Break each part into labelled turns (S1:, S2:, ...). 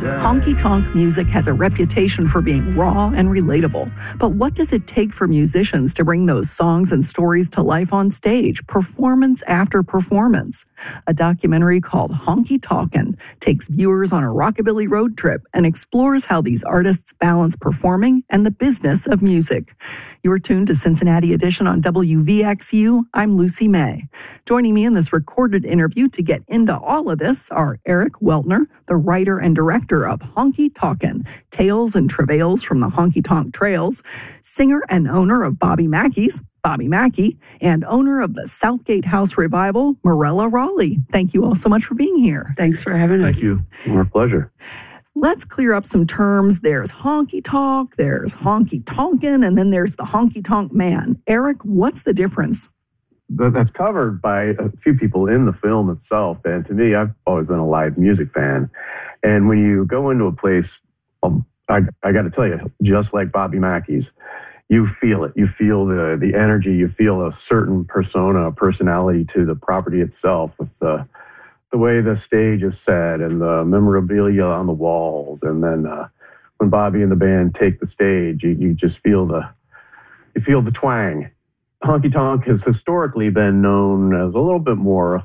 S1: Honky-tonk music has a reputation for being raw and relatable. But what does it take for musicians to bring those songs and stories to life on stage, performance after performance? A documentary called Honky Tonkin' takes viewers on a rockabilly road trip and explores how these artists balance performing and the business of music. You're tuned to Cincinnati Edition on WVXU. I'm Lucy May. Joining me in this recorded interview to get into all of this are Eric Weltner, the writer and director of Honky Tonkin', Tales and Travails from the Honky Tonk Trails, singer and owner of Bobby Mackey's, Bobby Mackey, and owner of the Southgate House Revival, Morella Raleigh. Thank you all so much for being here.
S2: Thanks for having us.
S3: Thank you.
S4: Our pleasure.
S1: Let's clear up some terms. There's honky tonk, there's honky tonkin', and then there's the honky tonk man. Eric, what's the difference?
S4: That's covered by a few people in the film itself. And to me, I've always been a live music fan. And when you go into a place, I got to tell you, just like Bobby Mackey's, you feel it. You feel the energy. You feel a certain persona, a personality to the property itself, with the way the stage is set and the memorabilia on the walls. And then when Bobby and the band take the stage, you just feel the twang. Honky tonk has historically been known as a little bit more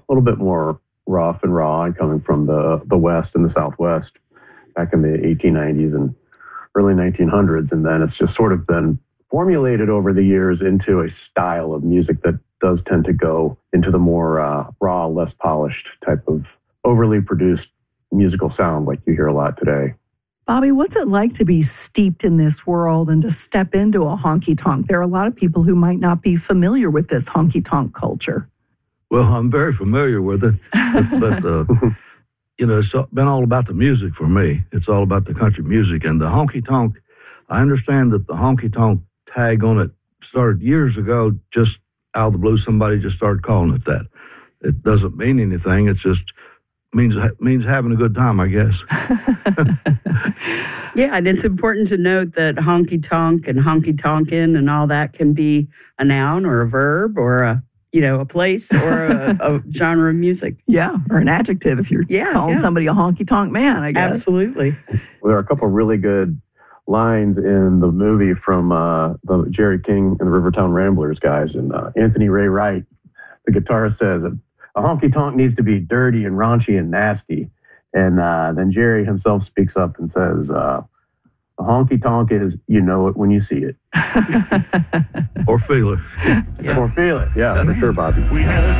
S4: rough and raw, and coming from the West and the Southwest back in the 1890s and early 1900s. And then it's just sort of been formulated over the years into a style of music that does tend to go into the more raw, less polished type of overly produced musical sound like you hear a lot today.
S1: Bobby, what's it like to be steeped in this world and to step into a honky-tonk? There are a lot of people who might not be familiar with this honky-tonk culture.
S3: Well, I'm very familiar with it, but it's been all about the music for me. It's all about the country music. And the honky-tonk, I understand that the honky-tonk tag on it started years ago, just out of the blue. Somebody just started calling it that. It doesn't mean anything. It's just means having a good time, I guess.
S2: Yeah, and it's important to note that honky tonk and honky tonkin' and all that can be a noun or a verb or a place or a genre of music.
S1: Yeah, or an adjective if you're calling somebody a honky tonk man, I guess.
S2: Absolutely.
S4: Well, there are a couple of really good lines in the movie from the Jerry King and the Rivertown Ramblers guys. And Anthony Ray Wright, the guitarist, says, "A honky-tonk needs to be dirty and raunchy and nasty." And then Jerry himself speaks up and says, "A honky-tonk is, you know it when you see it."
S3: Or feel it.
S4: Or feel it. Yeah, for sure, Bobby.